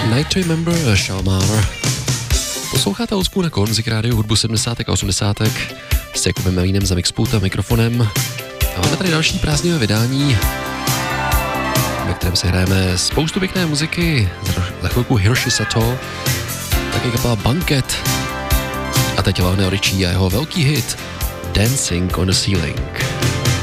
Night to Remember, Shalmar. Posloucháte Oldschool na Konzik rádiu, hudbu 70. a 80. s Jakubem Melínem za mixpult a mikrofonem. A máme tady další prázdnivé vydání, ve kterém se hrajeme spoustu pěkné muziky. Za chvilku Hiroshi Sato, taky kapela Banket a teď Lionel Richie a jeho velký hit Dancing on the Ceiling.